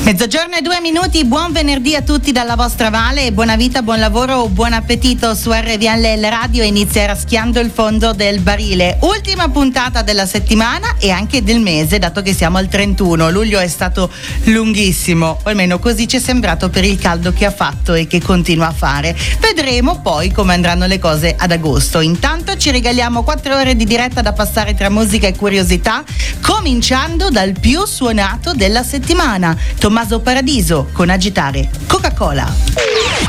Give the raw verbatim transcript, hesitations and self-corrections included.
Mezzogiorno e due minuti, buon venerdì a tutti dalla vostra Vale, buona vita, buon lavoro, buon appetito su R V L L Radio. Inizia Raschiando il fondo del barile, ultima puntata della settimana e anche del mese, dato che siamo al trentuno. Luglio è stato lunghissimo, o almeno così ci è sembrato per il caldo che ha fatto e che continua a fare. Vedremo poi come andranno le cose ad agosto. Intanto ci regaliamo quattro ore di diretta da passare tra musica e curiosità, cominciando dal più suonato della settimana, Tommaso Paradiso con Agitare Coca-Cola.